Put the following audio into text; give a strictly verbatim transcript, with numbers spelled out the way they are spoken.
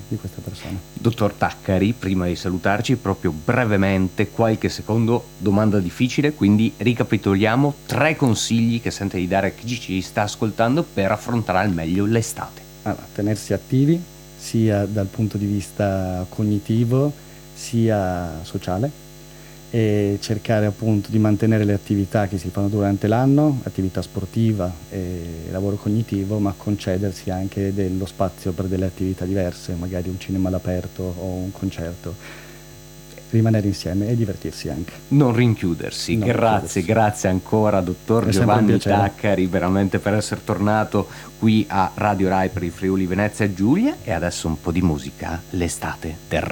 di questa persona. Dottor Taccari, prima di salutarci, proprio brevemente, qualche secondo, domanda difficile, quindi ricapitoliamo tre consigli che sente di dare a chi ci sta ascoltando per affrontare al meglio l'estate. Allora, tenersi attivi sia dal punto di vista cognitivo sia sociale, e cercare appunto di mantenere le attività che si fanno durante l'anno, attività sportiva e lavoro cognitivo, ma concedersi anche dello spazio per delle attività diverse, magari un cinema all'aperto o un concerto, rimanere insieme e divertirsi anche. Non rinchiudersi. Non grazie, rinchiudersi. grazie ancora dottor È sempre un Giovanni piacere. Taccari, veramente, per essere tornato qui a Radio Rai per il Friuli Venezia Giulia. E adesso un po' di musica, l'estate del